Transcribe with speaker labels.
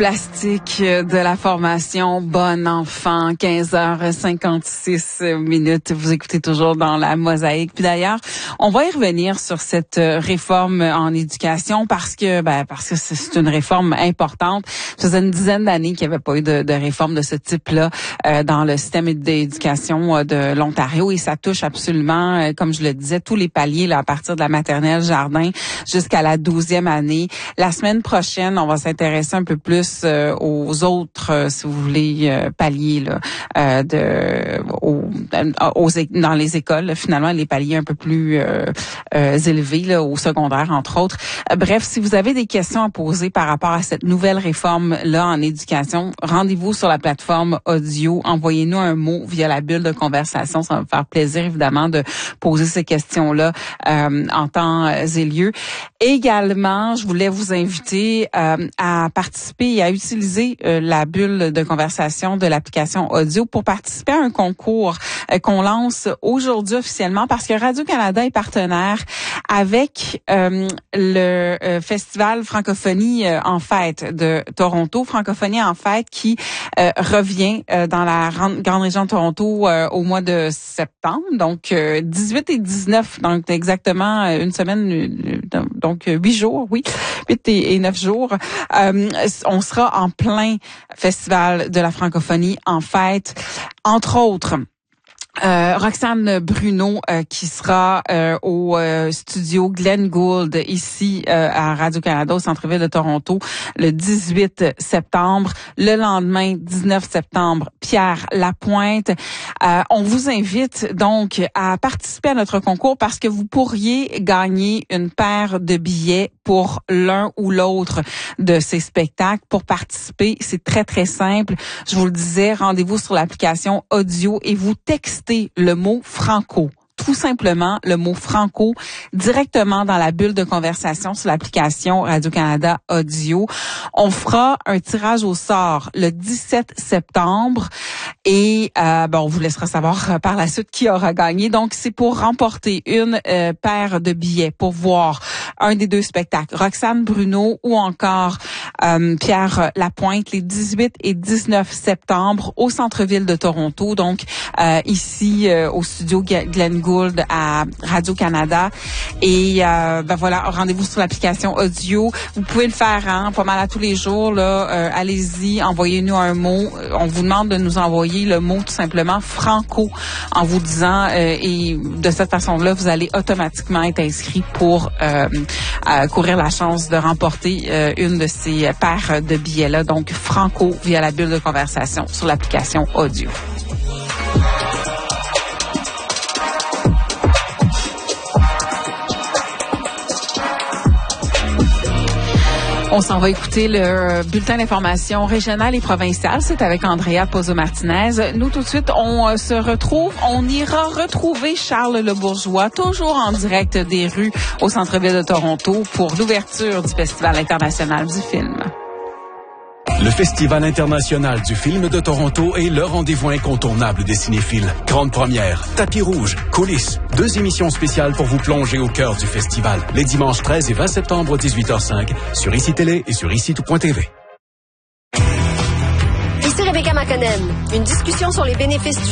Speaker 1: plastique de la formation Bon Enfant, 15h56. Vous écoutez toujours dans la mosaïque. Puis d'ailleurs, on va y revenir sur cette réforme en éducation parce que c'est une réforme importante. Ça faisait une dizaine d'années qu'il n'y avait pas eu de réforme de ce type-là dans le système d'éducation de l'Ontario et ça touche absolument, comme je le disais, tous les paliers là, à partir de la maternelle, jardin, jusqu'à la 12e année. La semaine prochaine, on va s'intéresser un peu plus aux autres, si vous voulez, paliers là, dans les écoles. Finalement, les paliers un peu plus élevés là, au secondaire, entre autres. Bref, si vous avez des questions à poser par rapport à cette nouvelle réforme-là en éducation, rendez-vous sur la plateforme audio. Envoyez-nous un mot via la bulle de conversation. Ça va me faire plaisir, évidemment, de poser ces questions-là en temps et lieu. Également, je voulais vous inviter à participer et à utiliser la bulle de conversation de l'application audio pour participer à un concours qu'on lance aujourd'hui officiellement parce que Radio-Canada est partenaire avec le Festival Francophonie en fête de Toronto. Francophonie en fête qui revient dans la grande région de Toronto au mois de septembre, donc 18 et 19, donc exactement une semaine, donc 8 jours, oui, 8 et 9 jours. On sera en plein Festival de la francophonie en fête, entre autres. Roxane Bruno qui sera au studio Glenn Gould ici à Radio-Canada au centre-ville de Toronto le 18 septembre. Le lendemain, 19 septembre, Pierre Lapointe. On vous invite donc à participer à notre concours parce que vous pourriez gagner une paire de billets pour l'un ou l'autre de ces spectacles. Pour participer, c'est très, très simple. Je vous le disais, rendez-vous sur l'application audio et vous textez le mot franco. Tout simplement le mot franco directement dans la bulle de conversation sur l'application Radio-Canada Audio. On fera un tirage au sort le 17 septembre et on vous laissera savoir par la suite qui aura gagné. Donc, c'est pour remporter une paire de billets pour voir un des deux spectacles, Roxane Bruno ou encore Pierre Lapointe, les 18 et 19 septembre au centre-ville de Toronto. Donc, ici au studio Glenn Gould à Radio-Canada. Et voilà, rendez-vous sur l'application audio. Vous pouvez le faire pas mal à tous les jours. Là, allez-y, envoyez-nous un mot. On vous demande de nous envoyer le mot tout simplement franco en vous disant et de cette façon-là, vous allez automatiquement être inscrit pour courir la chance de remporter une de ces paires de billets-là. Donc, franco via la bulle de conversation sur l'application audio. On s'en va écouter le bulletin d'information régionale et provinciale. C'est avec Andrea Pozzo-Martinez. Nous, tout de suite, on se retrouve. On ira retrouver Charles Le Bourgeois, toujours en direct des rues au centre-ville de Toronto pour l'ouverture du Festival international du film.
Speaker 2: Le Festival international du film de Toronto est le rendez-vous incontournable des cinéphiles. Grande première, tapis rouge, coulisses, 2 émissions spéciales pour vous plonger au cœur du festival. Les dimanches 13 et 20 septembre 18h05 sur ICI Télé et sur ICI.tv.
Speaker 3: Ici Rebecca McConnell. Une discussion sur les bénéfices du